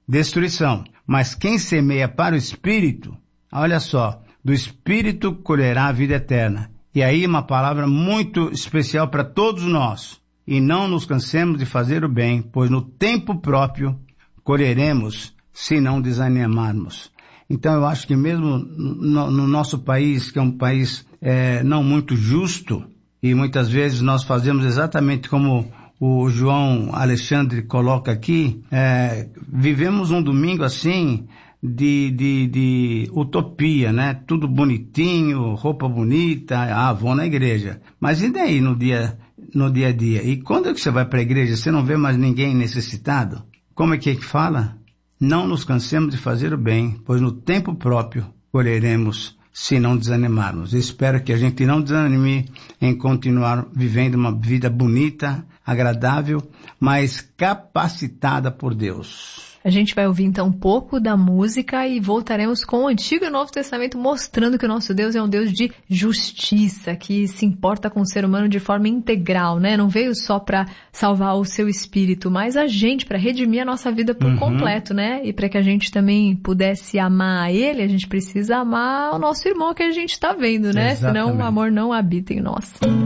destruição. Mas quem semeia para o Espírito, olha só, do Espírito colherá a vida eterna. E aí uma palavra muito especial para todos nós. E não nos cansemos de fazer o bem, pois no tempo próprio colheremos se não desanimarmos. Então eu acho que mesmo no nosso país, que é um país não muito justo, e muitas vezes nós fazemos exatamente como o João Alexandre coloca aqui, vivemos um domingo assim de utopia, né? Tudo bonitinho, roupa bonita, vou na igreja. Mas e daí no dia a dia? E quando é que você vai para a igreja, você não vê mais ninguém necessitado? Como é que fala? Não nos cansemos de fazer o bem, pois no tempo próprio colheremos se não desanimarmos. Eu espero que a gente não desanime em continuar vivendo uma vida bonita, agradável, mas capacitada por Deus. A gente vai ouvir então um pouco da música e voltaremos com o Antigo e o Novo Testamento mostrando que o nosso Deus é um Deus de justiça, que se importa com o ser humano de forma integral, né? Não veio só para salvar o seu espírito, mas a gente, para redimir a nossa vida por completo, né? E para que a gente também pudesse amar a Ele, a gente precisa amar o nosso irmão que a gente está vendo, né? Exatamente. Senão o amor não habita em nós.